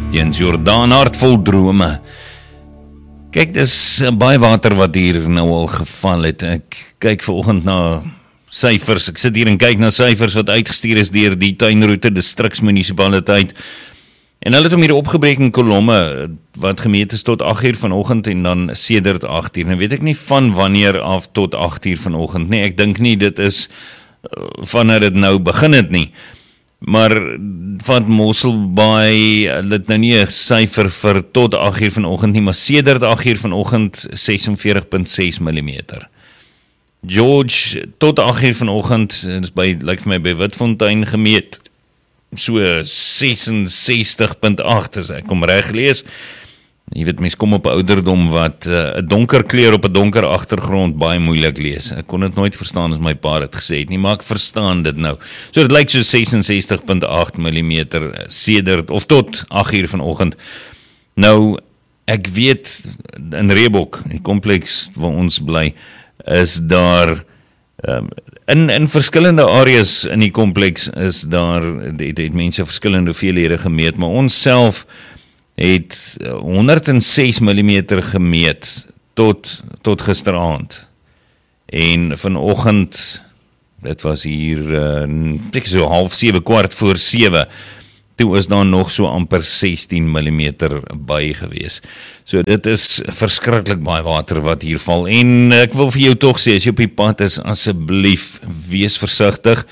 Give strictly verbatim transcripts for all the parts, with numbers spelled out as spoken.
Jens Jordaan, hartvol drome. Kyk, dis baie water wat hier nou al geval het. Ek kyk vanoggend na syfers, ek sit hier en kyk na syfers wat uitgestuur is deur die Tuinroete Distriksmunisipaliteit. En hulle het hom hier opgebreek in kolomme, wat gemeet is tot agt uur vanoggend en dan sedert agt uur. Nou weet ek nie van wanneer af tot agt uur vanoggend nie, ek dink nie dit is vanaf dit nou begin het nie. Maar van Mosselbaai, hulle het nou nie 'n syfer vir tot agt uur vanoggend nie, maar sedert agt uur vanoggend ses en veertig komma ses millimeter. George, tot agt uur vanoggend, is by, lyk vir my by Witfontein gemeet, so ses en sestig komma agt as ek kom reg lees. Jy weet, mens kom op 'n ouderdom wat 'n uh, donker kleur op 'n donker agtergrond baie moeilik lees. Ek kon dit nooit verstaan as my pa dit gesê het nie, maar ek verstaan dit nou. So dit lyk so ses en sestig komma agt millimeter sedert, of tot agt uur vanoggend. Nou, ek weet, in Reebok, die kompleks waar ons bly, is daar, um, in, in verskillende areas in die kompleks is daar, het, het mense verskillende hoeveelhede gemeet, maar ons self het honderd en ses millimeter gemeet tot, tot gisteraand. En vanoggend, dit was hier, uh, so half sewe, kwart voor sewe, toe is daar nog so amper sestien millimeter by gewees. So dit is verskriklik baie water wat hier val. En ek wil vir jou tog sê, as jy op die pad is, asseblief, wees versigtig.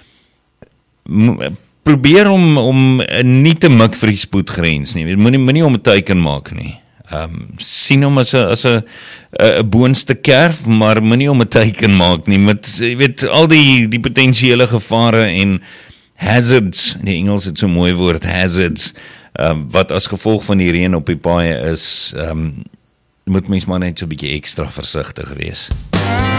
Probeer om, om nie te mik vir die spoedgrens nie, moenie moenie om 'n teiken maak nie. Um, sien hom as 'n as 'n 'n boonste kerf, maar moenie om 'n teiken maak nie, met, jy weet, al die die potensiële gevare en hazards, die Engels het so mooi woord, hazards, um, wat as gevolg van die reën op die paaie is, um, moet mens maar net so 'n bietjie ekstra versigtig wees.